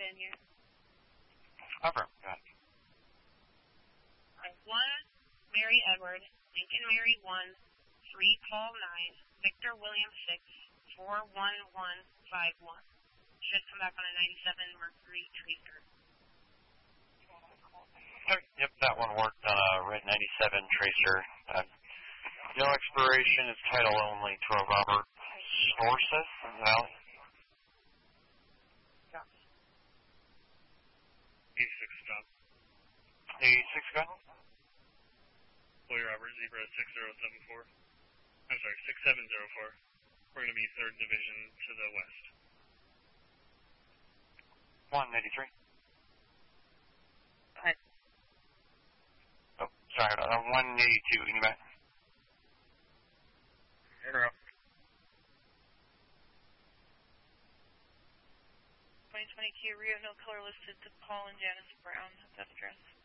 in here. Cover. Got it. 1, Mary Edward, Lincoln Mary 1, 3 Paul 9, Victor William 6, 41151. Should come back on a 97 Mercury Tracer. Yep, that one worked on a red 97 Tracer. No expiration, it's title only to a Robert Storseth Valley. 86 stop. 86 gun? Boy Robert, Zebra 6074. I'm sorry, 6704. We're going to be 3rd Division to the west. 183. What? Oh, sorry, 182, can you back? Interrupt. 2020 Kia Rio, no color listed to Paul and Janice Brown at that address.